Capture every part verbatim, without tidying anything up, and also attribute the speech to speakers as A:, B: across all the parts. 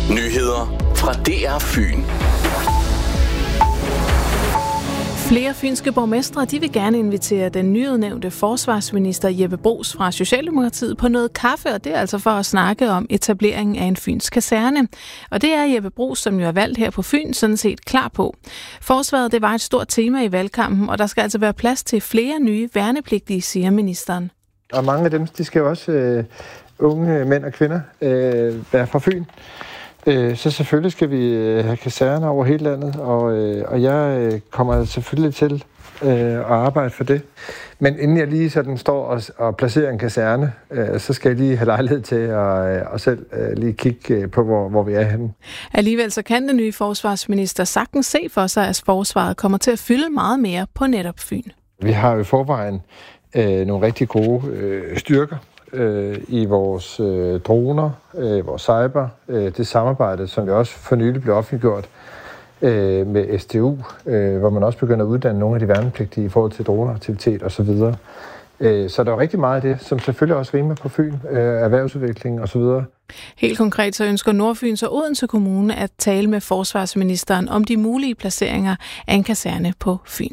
A: Nyheder fra D R Fyn.
B: Flere fynske borgmestre de vil gerne invitere den nyudnævnte forsvarsminister Jeppe Bruus fra Socialdemokratiet på noget kaffe, og det er altså for at snakke om etableringen af en fynsk kaserne. Og det er Jeppe Bruus, som jo er valgt her på Fyn, sådan set klar på. Forsvaret det var et stort tema i valgkampen, og der skal altså være plads til flere nye værnepligtige, siger ministeren.
C: Og mange af dem, de skal jo også øh, unge mænd og kvinder øh, være fra Fyn. Så selvfølgelig skal vi have kaserner over hele landet, og, og jeg kommer selvfølgelig til at arbejde for det. Men inden jeg lige sådan står og, og placerer en kaserne, så skal jeg lige have lejlighed til at, at selv lige kigge på, hvor, hvor vi er henne.
B: Alligevel så kan den nye forsvarsminister sagtens se for sig, at forsvaret kommer til at fylde meget mere på netop Fyn.
C: Vi har jo i forvejen øh, nogle rigtig gode øh, styrker i vores øh, droner, øh, vores cyber, øh, det samarbejde, som vi også for nylig blev offentliggjort øh, med S D U, øh, hvor man også begynder at uddanne nogle af de værnepligtige i forhold til droneaktivitet osv. Øh, så der er rigtig meget af det, som selvfølgelig også rimer på Fyn, øh, erhvervsudvikling osv.
B: Helt konkret så ønsker Nordfyns og Odense Kommune at tale med forsvarsministeren om de mulige placeringer af en kaserne på Fyn.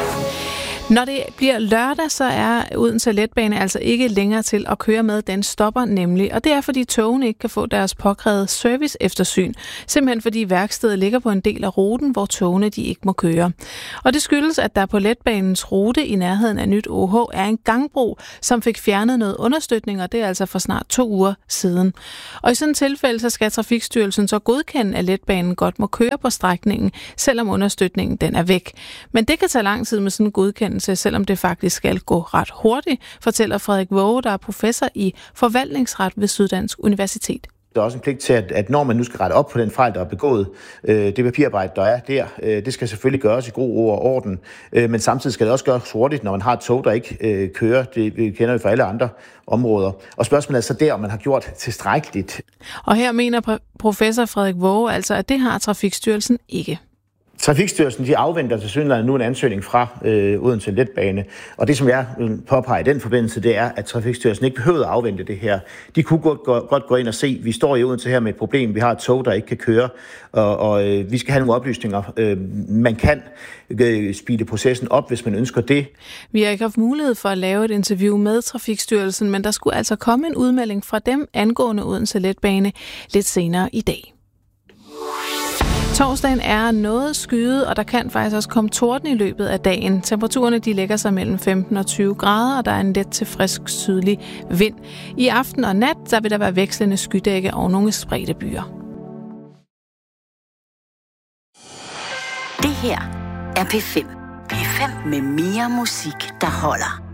B: Når det bliver lørdag, så er Odense Letbane altså ikke længere til at køre med. Den stopper nemlig, og det er fordi togene ikke kan få deres påkrævede service eftersyn. Simpelthen fordi værkstedet ligger på en del af ruten, hvor togene de ikke må køre. Og det skyldes, at der på letbanens rute i nærheden af Nyt O H er en gangbro, som fik fjernet noget understøtning, og det er altså for snart to uger siden. Og i sådan et tilfælde, så skal Trafikstyrelsen så godkende, at letbanen godt må køre på strækningen, selvom understøtningen den er væk. Men det kan tage lang tid med sådan en godkendelse, selvom det faktisk skal gå ret hurtigt, fortæller Frederik Våge, der er professor i forvaltningsret ved Syddansk Universitet.
D: Der er også en pligt til, at, at når man nu skal rette op på den fejl, der er begået, øh, det papirarbejde, der er der, øh, det skal selvfølgelig gøres i god ro og orden, øh, men samtidig skal det også gøres hurtigt, når man har et tog, der ikke øh, kører. Det vi kender vi fra alle andre områder. Og spørgsmålet er så der, om man har gjort tilstrækkeligt.
B: Og her mener professor Frederik Våge altså, at det har Trafikstyrelsen ikke.
D: Trafikstyrelsen de afventer til synligheden nu en ansøgning fra øh, Odense Letbane, og det som jeg påpeger i den forbindelse, det er, at Trafikstyrelsen ikke behøver at afvente det her. De kunne godt, godt gå ind og se, at vi står i Odense her med et problem, vi har et tog, der ikke kan køre, og, og øh, vi skal have nogle oplysninger. Øh, man kan øh, speede processen op, hvis man ønsker det.
B: Vi har ikke haft mulighed for at lave et interview med Trafikstyrelsen, men der skulle altså komme en udmelding fra dem angående Odense Letbane lidt senere i dag. Torsdagen er noget skyet, og der kan faktisk også komme torden i løbet af dagen. Temperaturerne de lægger sig mellem femten og tyve grader, og der er en let til frisk sydlig vind. I aften og nat der vil der være vekslende skydække og nogle spredte byer.
E: Det her er P fem. P fem med mere musik, der holder.